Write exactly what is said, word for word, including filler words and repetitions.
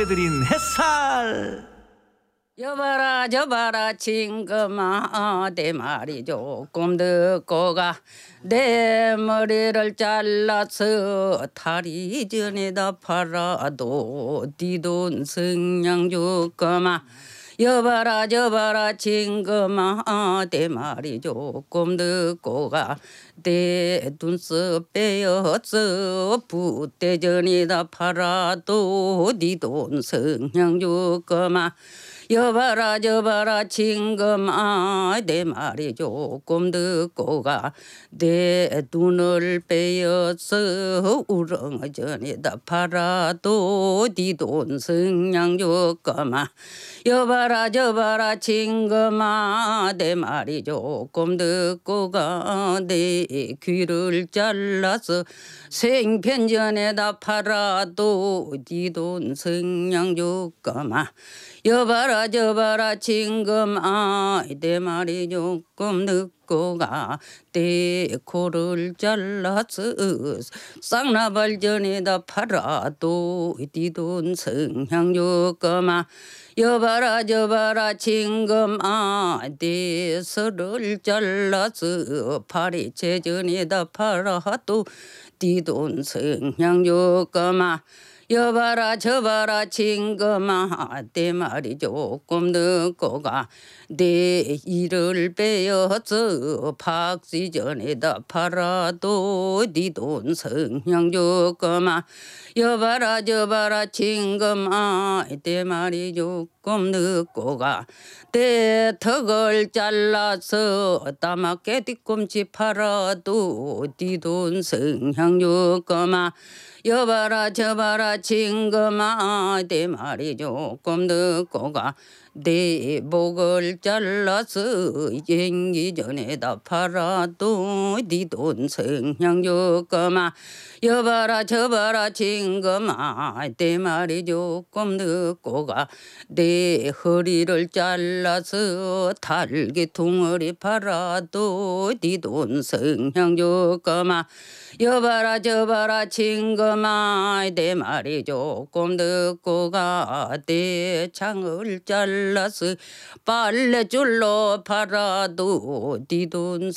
보내드린 햇살. 여봐라 저봐라 친구마 내 말이 조금 듣고 가. 내 머리를 잘라서 다리 전에다 팔아도 네 돈 성냥 줄거마. 여봐라 저봐라 친구마 내 말이 조금 듣고 가. 내 눈썹 빼어서 부대 전에다 팔아도 네 돈 성냥 줄거마. 여봐라 저봐라 친구마 내 말이 조금 듣고 가. 내 눈을 빼어서 우렁 전에다 팔아도 네 돈 성냥 줄거마. 여봐라 저봐라 친구마 내 말이 조금 듣고 가. 내 귀를 잘라서 생편전에다 팔아도 네 돈 성냥 줄거마. 여봐라 저봐라 친구마 내 말이 조금 듣고 가. 내 코를 잘라서 쌍나발 전에다 팔아도 네 돈 성냥 줄거마. 여봐라 저봐라 친구마 내 설을 잘라서 파리채 전에다 팔아도 네 돈 성냥 줄거마. 여봐라 저봐라 친구마 내 말이 조금 듣고 가. 내 이를 빼어서 박씨 전에다 팔아도 네 돈 성냥 줄거마. 여봐라 저봐라 친구마 내 말이 조금 듣고 가. 내 턱을 잘라서 따맣게 뒤꿈치 팔아도 네 돈 성냥 줄거마. 여봐라 저봐라 친구마 내 말이 조금 듣고 가. 내 목을 잘라서 연기 전에다 팔아도 네 돈 성냥 줄거마. 여봐라 저봐라 친구마 내 말이 조금 듣고 가. 내 허리를 잘라서 달기 둥어리 팔아도 네 돈 성냥 줄거마. 여봐라 저봐라 친구마 내 말이 조금 듣고 가. 내 창을 잘라서 빨래줄로 팔아도 네 돈